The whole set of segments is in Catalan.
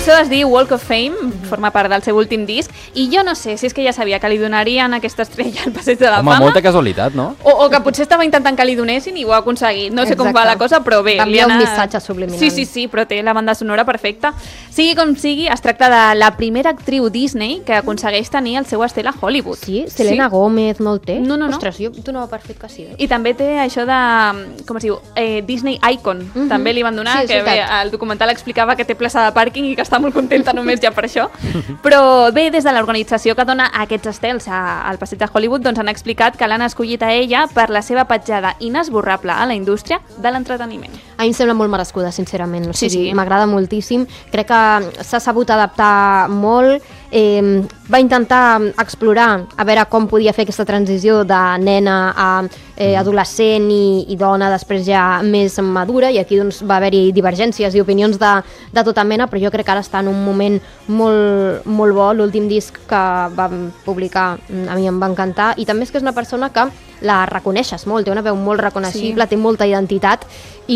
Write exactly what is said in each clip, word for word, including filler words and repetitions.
cançó es diu Walk of Fame, forma part del seu últim disc, i jo no sé si és que ja sabia que li donarien aquesta estrella al Passeig de la Home, Fama. molta casualitat, no? O, o que potser estava intentant que li donessin i ho ha aconseguit. No sé Exacte. com va la cosa, però bé. Envia li un anat... missatge subliminal. Sí, sí, sí, però té la banda sonora perfecta. Sigui com sigui, es tracta de la primera actriu Disney que aconsegueix tenir el seu estel a Hollywood. Sí? Selena sí. Gómez no el té? No, no, no. Ostres, jo donava per fet que sí. Eh? I també té això de, com es diu, eh, Disney Icon. Mhm. També li van donar, Sí, és que bé, veritat. el documental explicava que té plaça de pàrquing i que està molt contenta només ja per això. Però bé, des de l'organització que dona aquests estels a- al Passeig de Hollywood, doncs han explicat que l'han escollit a ella per la seva petjada inesborrable a la indústria de l'entreteniment. A mi em sembla molt merescuda, sincerament. O Sí, sigui, sí. M'agrada moltíssim. Crec que s'ha sabut adaptar molt. Eh, va intentar explorar a veure com podia fer aquesta transició de nena a eh, adolescent i, i dona després ja més madura, i aquí doncs, va haver-hi divergències i opinions de, de tota mena, però jo crec que ara està en un moment molt, molt bo. L'últim disc que vam publicar a mi em va encantar, i també és que és una persona que la reconeixes molt, té una veu molt reconeixible, sí. té molta identitat,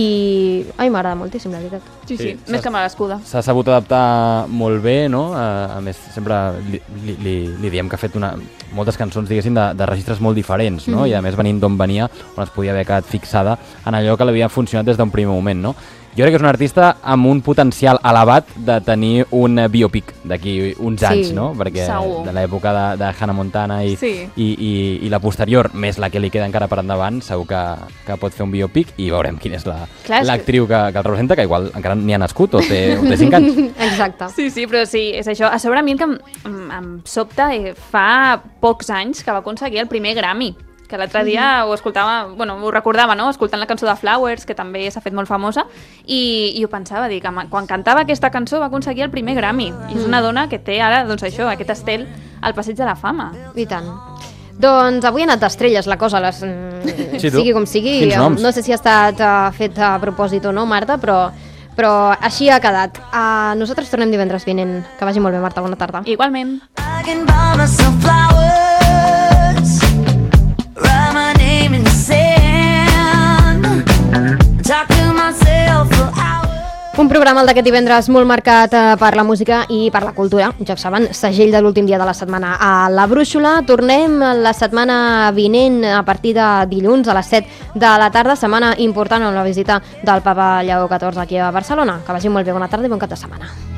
i a mi m'agrada moltíssim, la veritat. Sí, sí, Sí, més s'ha- que merescuda. S'ha sabut adaptar molt bé, no? A, a més, sempre li, li, li, li diem que ha fet una, moltes cançons, diguéssim, de, de registres molt diferents, no? Mhm. I a més venint d'on venia, on es podia haver quedat fixada en allò que l'havia funcionat des d'un primer moment, no? Jo crec que és un artista amb un potencial elevat de tenir un biopic d'aquí uns Sí, anys, no? Perquè segur. de l'època de, de Hannah Montana i, Sí. i, i, i la posterior, més la que li queda encara per endavant, segur que, que pot fer un biopic, i veurem quina és la- Clar, és l'actriu que, que el representa, que igual encara ni ha nascut o té, o té cinc anys. Exacte. Sí, sí, però sí, és això. A sobre a mi el que em, em, em sobta, eh, fa pocs anys que va aconseguir el primer Grammy, que l'altre dia ho escoltava, bueno, ho recordava, no?, escoltant la cançó de Flowers, que també s'ha fet molt famosa, i, i ho pensava, dic, home, quan cantava aquesta cançó va aconseguir el primer Grammy, i és una dona que té ara, doncs això, aquest estel al Passeig de la Fama. I tant. Doncs avui ha anat d'estrelles la cosa, les, mm, Sí, tu? sigui com sigui. Quins noms? No sé si ha estat uh, fet a propòsit o no, Marta, però, però així ha quedat. Uh, nosaltres tornem divendres vinent. Que vagi molt bé, Marta, bona tarda. Igualment. I can buy myself flowers, write my name in the sand, talk to myself for hours. Un programa el d'aquest divendres molt marcat eh, per la música i per la cultura. Ja ho saben, segell de l'últim dia de la setmana a la Brúixola. Tornem la setmana vinent a partir de dilluns a les set de la tarda. Setmana important amb la visita del papa Lleó catorze aquí a Barcelona. Que vagi molt bé, bona tarda i bon cap de setmana.